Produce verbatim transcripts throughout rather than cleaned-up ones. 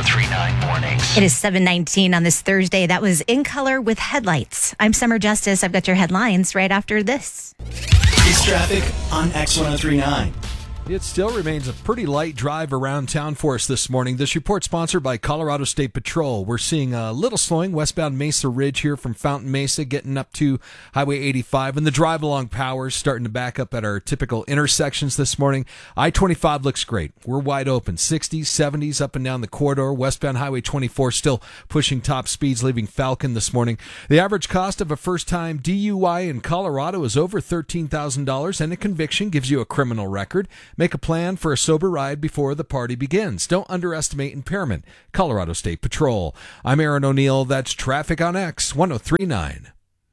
oh three point nine Mornings. It is seven nineteen on this Thursday. That was In Color with Headlights. I'm Summer Justice. I've got your headlines right after this. It's traffic on X one oh three point nine. It still remains a pretty light drive around town for us this morning. This report sponsored by Colorado State Patrol. We're seeing a little slowing westbound Mesa Ridge here from Fountain Mesa, getting up to Highway eighty-five, and the drive along Powers starting to back up at our typical intersections this morning. I twenty-five looks great. We're wide open. sixties, seventies up and down the corridor. Westbound Highway twenty-four still pushing top speeds, leaving Falcon this morning. The average cost of a first-time D U I in Colorado is over thirteen thousand dollars, and a conviction gives you a criminal record. Make a plan for a sober ride before the party begins. Don't underestimate impairment. Colorado State Patrol. I'm Aaron O'Neill. That's Traffic on X one oh three point nine.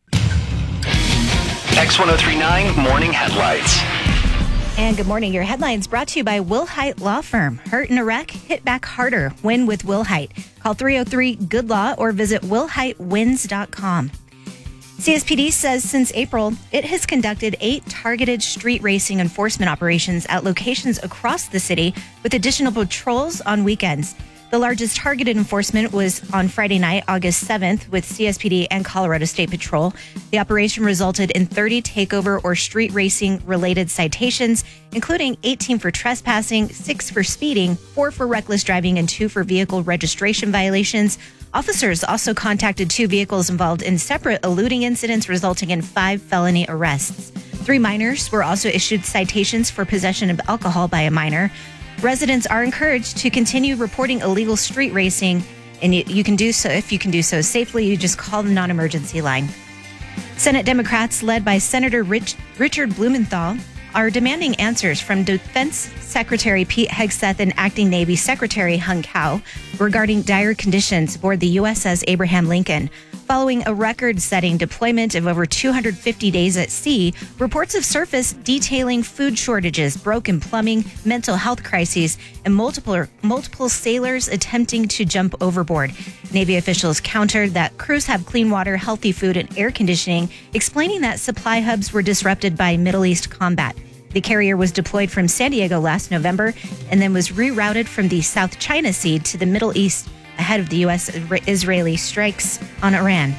X one oh three point nine Morning Headlights. And good morning. Your headlines brought to you by Wilhite Law Firm. Hurt in a wreck? Hit back harder. Win with Wilhite. Call three oh three good law or visit wilhite wins dot com. C S P D says since April, it has conducted eight targeted street racing enforcement operations at locations across the city with additional patrols on weekends. The largest targeted enforcement was on Friday night, August seventh, with C S P D and Colorado State Patrol. The operation resulted in thirty takeover or street racing related citations, including eighteen for trespassing, six for speeding, four for reckless driving, and two for vehicle registration violations. Officers also contacted two vehicles involved in separate eluding incidents, resulting in five felony arrests. Three minors were also issued citations for possession of alcohol by a minor. Residents are encouraged to continue reporting illegal street racing, and you, you can do so if you can do so safely. You just call the non-emergency line. Senate Democrats, led by Senator Rich, Richard Blumenthal, are demanding answers from Defense Secretary Pete Hegseth and Acting Navy Secretary Hung Cao regarding dire conditions aboard the U S S Abraham Lincoln. Following a record-setting deployment of over two hundred fifty days at sea, reports have surfaced detailing food shortages, broken plumbing, mental health crises, and multiple multiple sailors attempting to jump overboard. Navy officials countered that crews have clean water, healthy food, and air conditioning, explaining that supply hubs were disrupted by Middle East combat. The carrier was deployed from San Diego last November and then was rerouted from the South China Sea to the Middle East ahead of the U S-Israeli strikes on Iran.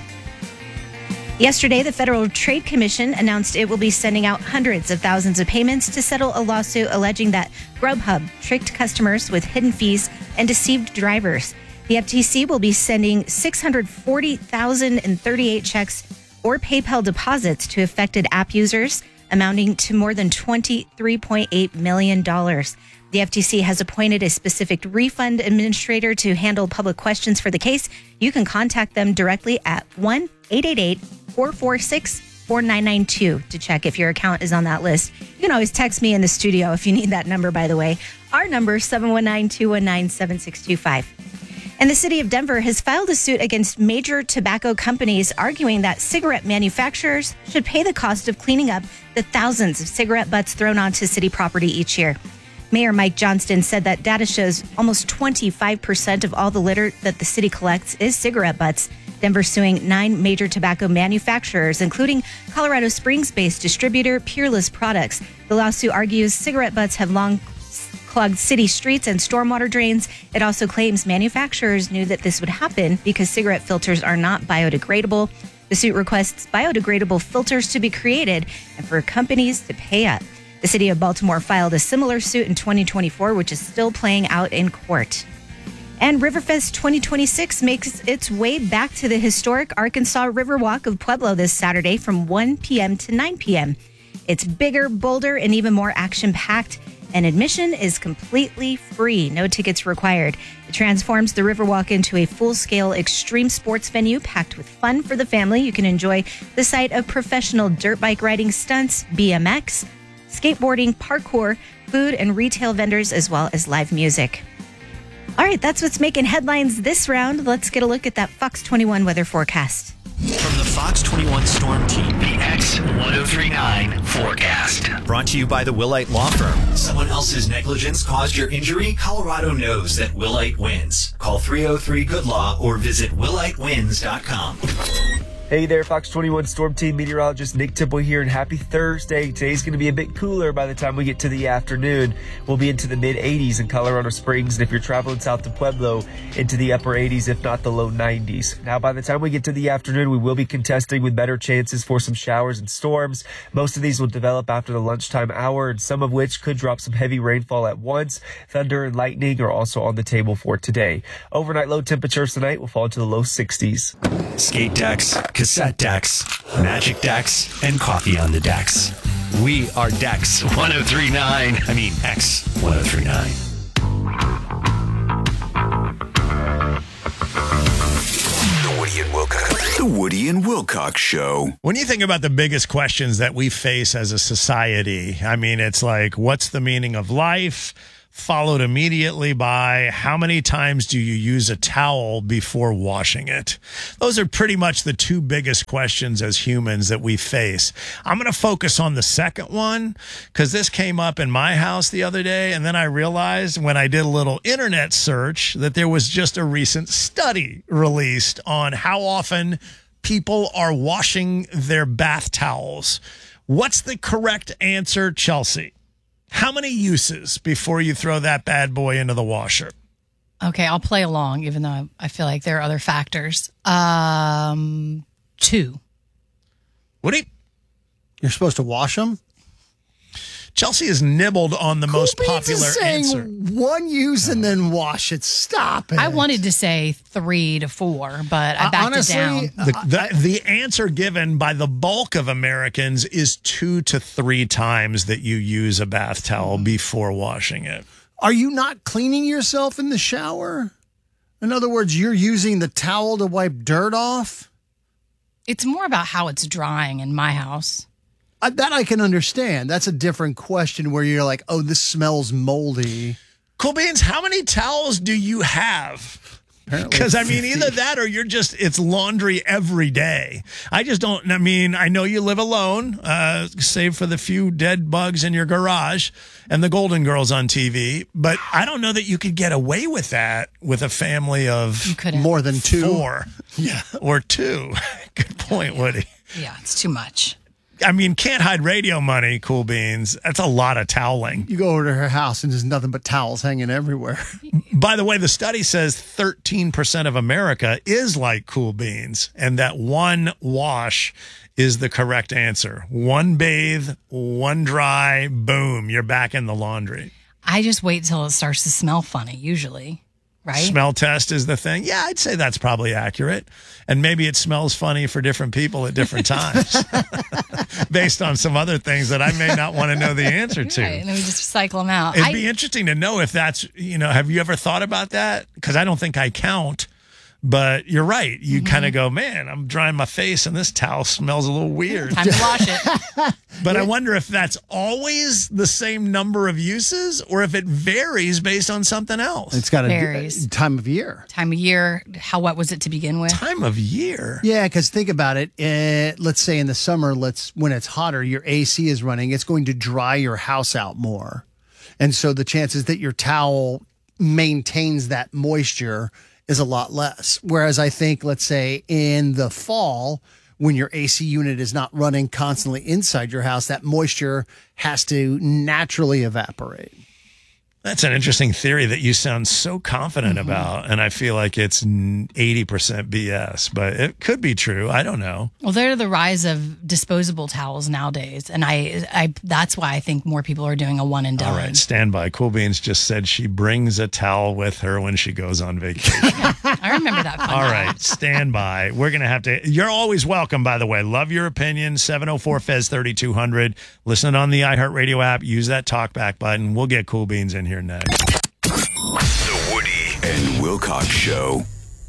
Yesterday, the Federal Trade Commission announced it will be sending out hundreds of thousands of payments to settle a lawsuit alleging that Grubhub tricked customers with hidden fees and deceived drivers. The F T C will be sending six hundred forty thousand thirty-eight checks or PayPal deposits to affected app users, amounting to more than twenty-three point eight million dollars. The F T C has appointed a specific refund administrator to handle public questions for the case. You can contact them directly at one eight eight eight, four four six, four nine nine two to check if your account is on that list. You can always text me in the studio if you need that number, by the way. Our number is seven one nine, two one nine, seven six two five. And the city of Denver has filed a suit against major tobacco companies, arguing that cigarette manufacturers should pay the cost of cleaning up the thousands of cigarette butts thrown onto city property each year. Mayor Mike Johnston said that data shows almost twenty-five percent of all the litter that the city collects is cigarette butts. Denver suing nine major tobacco manufacturers, including Colorado Springs-based distributor Peerless Products. The lawsuit argues cigarette butts have long clogged city streets and stormwater drains. It also claims manufacturers knew that this would happen because cigarette filters are not biodegradable. The suit requests biodegradable filters to be created and for companies to pay up. The city of Baltimore filed a similar suit in twenty twenty-four, which is still playing out in court. And Riverfest twenty twenty-six makes its way back to the historic Arkansas Riverwalk of Pueblo this Saturday from one p.m. to nine p.m. It's bigger, bolder, and even more action-packed, and admission is completely free. No tickets required. It transforms the Riverwalk into a full-scale extreme sports venue packed with fun for the family. You can enjoy the sight of professional dirt bike riding stunts, B M X, skateboarding, parkour, food and retail vendors, as well as live music. All right, that's what's making headlines this round. Let's get a look at that Fox twenty-one weather forecast. From the Fox twenty-one Storm Team, The X one oh three point nine Forecast. brought to you by the Willite Law Firm. Someone else's negligence caused your injury? Colorado knows that Willite wins. Call three oh three good law or visit willite wins dot com. Hey there, Fox twenty-one Storm Team meteorologist Nick Tipple here, and happy Thursday. Today's going to be a bit cooler by the time we get to the afternoon. We'll be into the mid eighties in Colorado Springs, and if you're traveling south to Pueblo, into the upper eighties, if not the low nineties. Now, by the time we get to the afternoon, we will be contesting with better chances for some showers and storms. Most of these will develop after the lunchtime hour, and some of which could drop some heavy rainfall at once. Thunder and lightning are also on the table for today. Overnight low temperatures tonight will fall to the low sixties. Skate decks, cassette decks, magic decks, and coffee on the decks. We are Dex. one oh three point nine. I mean, X one oh three point nine. The Woody and Wilcox. The Woody and Wilcox Show. When you think about the biggest questions that we face as a society, I mean, it's like, what's the meaning of life? Followed immediately by how many times do you use a towel before washing it? Those are pretty much the two biggest questions as humans that we face. I'm going to focus on the second one because this came up in my house the other day, and then I realized when I did a little internet search that there was just a recent study released on how often people are washing their bath towels. What's the correct answer, Chelsea? How many uses before you throw that bad boy into the washer? Okay, I'll play along, even though I feel like there are other factors. Um, two. Woody? You're supposed to wash them? Chelsea has nibbled on the Cool most Beans popular is saying answer. one use and then wash it. Stop it. I wanted to say three to four, but I Uh, backed honestly, it down. The, the, the answer given by the bulk of Americans is two to three times that you use a bath towel before washing it. Are you not cleaning yourself in the shower? In other words, you're using the towel to wipe dirt off? It's more about how it's drying in my house. Uh, that I can understand. That's a different question where you're like, oh, this smells moldy. Cool Beans, how many towels do you have? Because, I mean, either that or you're just, it's laundry every day. I just don't, I mean, I know you live alone, uh, save for the few dead bugs in your garage and the Golden Girls on T V, but I don't know that you could get away with that with a family of You couldn't. More than two. four yeah. or two. Good point, Woody. Yeah, it's too much. I mean, can't hide radio money, Cool Beans. That's a lot of toweling. You go over to her house and there's nothing but towels hanging everywhere. By the way, the study says thirteen percent of America is like Cool Beans, and that one wash is the correct answer. One bathe, one dry, boom, you're back in the laundry. I just wait till it starts to smell funny, usually, right? Smell test is the thing. Yeah, I'd say that's probably accurate. And maybe it smells funny for different people at different times based on some other things that I may not want to know the answer to. Right, and then we just cycle them out. It'd I, be interesting to know if that's, you know, have you ever thought about that? Because I don't think I count. But you're right. You Mm-hmm. kind of go, man, I'm drying my face and this towel smells a little weird. time to wash it. But I wonder if that's always the same number of uses or if it varies based on something else. It's got a Varies. d- time of year. Time of year, how wet was it to begin with? Time of year. Yeah, because think about it. Uh, let's say in the summer, let's when it's hotter, your A C is running. It's going to dry your house out more. And so the chances that your towel maintains that moisture is a lot less. Whereas I think, let's say in the fall, when your A C unit is not running constantly inside your house, that moisture has to naturally evaporate. That's an interesting theory that you sound so confident mm-hmm. about. And I feel like it's eighty percent B S, but it could be true. I don't know. Well, they're the rise of disposable towels nowadays. And I, I, that's why I think more people are doing a one and done. All right, stand by. Cool Beans just said she brings a towel with her when she goes on vacation. Yeah, I remember that. Fun All time. right, stand by. We're going to have to, you're always welcome, by the way. Love your opinion. seven oh four F E Z thirty-two hundred. Listen on the iHeartRadio app. Use that talkback button. We'll get Cool Beans in here next. The Woody and Wilcox Show.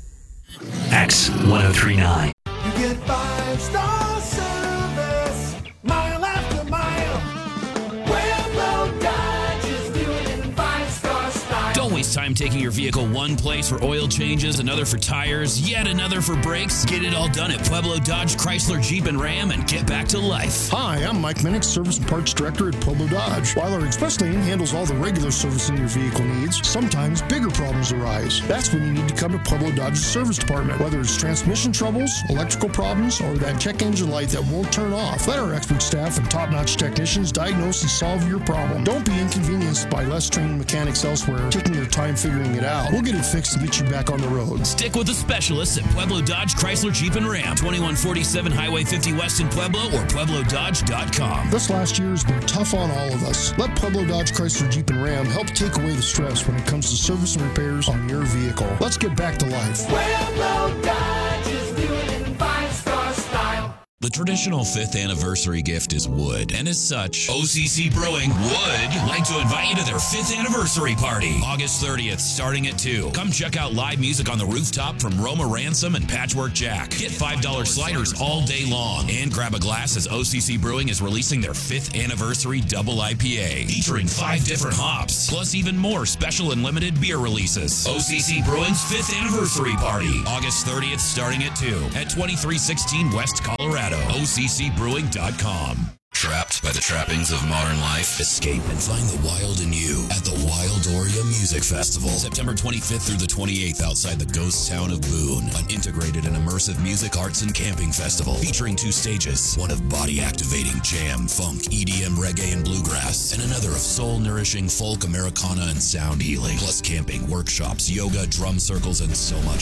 X one oh three point nine. You get five star service, mile after mile. Pueblo Dodge is doing it in five star style. Don't waste time taking your vehicle one place for oil changes, another for tires, yet another for brakes. Get it all done at Pueblo Dodge, Chrysler, Jeep, and Ram and get back to life. Hi, I'm Mike Minnick, Service and Parts Director at Pueblo Dodge. While our express lane handles all the regular servicing your vehicle needs, sometimes bigger problems arise. That's when you need to come to Pueblo Dodge's service department. Whether it's transmission troubles, electrical problems, or that check engine light that won't turn off, let our expert staff and top-notch technicians diagnose and solve your problem. Don't be inconvenienced by less trained mechanics elsewhere taking their time figuring it out. We'll get it fixed and get you back on the road. Stick with the specialists at Pueblo Dodge, Chrysler, Jeep, and Ram. twenty-one forty-seven Highway fifty West in Pueblo or pueblo dodge dot com. This last year has been tough on all of us. Let Pueblo Dodge, Chrysler, Jeep, and Ram help take away the stress when it comes to service and repairs on your vehicle. Let's get back to life. Pueblo Dodge is doing in five-star style. The traditional fifth anniversary gift is wood, and as such, O C C Brewing would like to invite you to their fifth anniversary party, August thirtieth, starting at two. Come check out live music on the rooftop from Roma Ransom and Patchwork Jack. Get five dollar sliders all day long, and grab a glass as O C C Brewing is releasing their fifth anniversary double I P A, featuring five different hops, plus even more special and limited beer releases. O C C Brewing's fifth anniversary party, August thirtieth, starting at two, at twenty-three sixteen West Colorado. O C C brewing dot com. Trapped by the trappings of modern life? Escape and find the wild in you at the Wildoria Music Festival. September twenty-fifth through the twenty-eighth outside the ghost town of Boone. An integrated and immersive music, arts, and camping festival featuring two stages. One of body-activating jam, funk, E D M, reggae, and bluegrass. And another of soul-nourishing folk, Americana, and sound healing. Plus camping, workshops, yoga, drum circles, and so much